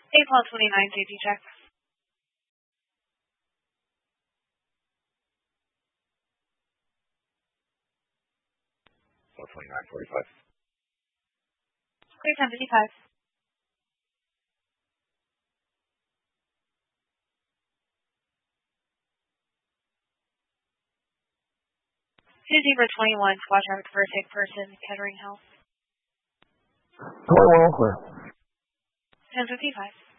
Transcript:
April 29 safety check. So 29:45. Clear 10:55. Susie for 21, squad traffic for a sick person, Kettering Health. 21 clear. 10:55.